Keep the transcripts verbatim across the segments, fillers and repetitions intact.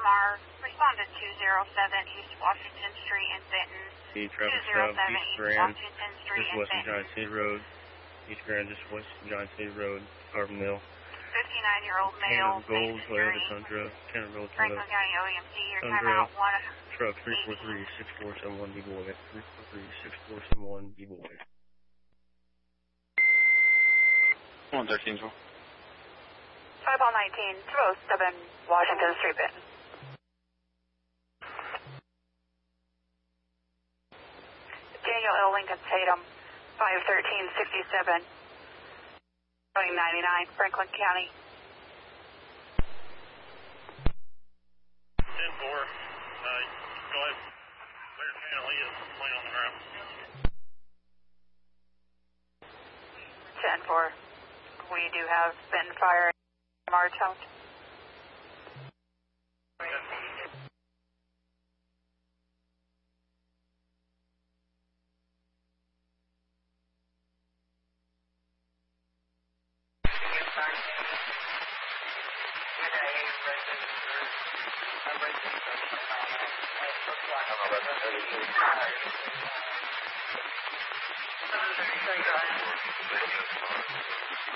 Lamar, respond to two oh seven East Washington Street in Benton. The traffic stop, East Grand, just west of Giant City Road. East Grand, just west of Giant City Road, Carbondale. fifty-nine-year-old male, Gold, Toyota Tundra, Tanner Gold, Franklin County O E M C, your Tundra, timeout one. truck three four three, six four seven one, B-Boy, three four three, six four seven one, B-Boy. one thirteen, Joel. five oh nineteen, two oh seven Washington Street, Benton. Daniel L. Lincoln Tatum, five thirteen sixty-seven, going ninety-nine, Franklin County. ten four, uh, go ahead. Clear channel, he is laying on the ground. ten four, we do have Benton Fire in Martown.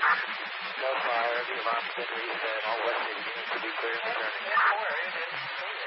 No fire, the alarm's been reset, all west units to be clear and returning.